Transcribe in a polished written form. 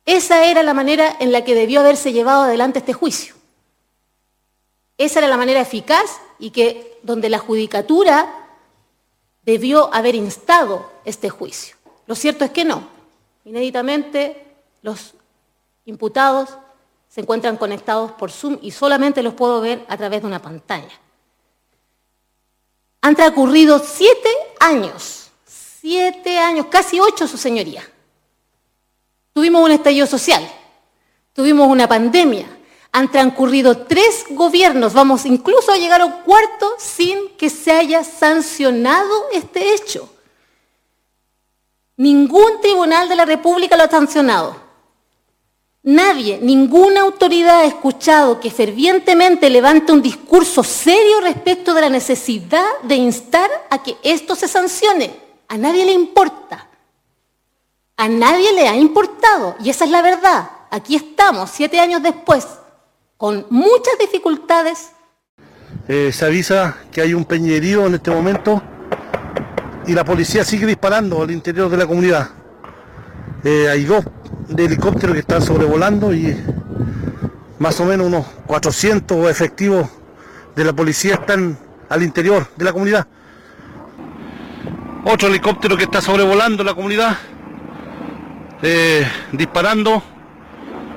Esa era la manera en la que debió haberse llevado adelante este juicio. Esa era la manera eficaz y donde la judicatura debió haber instado este juicio. Lo cierto es que no. Inéditamente, los imputados se encuentran conectados por Zoom y solamente los puedo ver a través de una pantalla. Han transcurrido 7 años, casi 8, su señoría. Tuvimos un estallido social, tuvimos una pandemia, han transcurrido 3 gobiernos, vamos incluso a llegar a un 4º sin que se haya sancionado este hecho. Ningún tribunal de la República lo ha sancionado. Nadie, ninguna autoridad ha escuchado que fervientemente levante un discurso serio respecto de la necesidad de instar a que esto se sancione. A nadie le importa. A nadie le ha importado. Y esa es la verdad. Aquí estamos, 7 años después, con muchas dificultades. Se avisa que hay un peñerío en este momento y la policía sigue disparando al interior de la comunidad. Hay 2 helicópteros que están sobrevolando y más o menos unos 400 efectivos de la policía están al interior de la comunidad. Otro helicóptero que está sobrevolando la comunidad, disparando.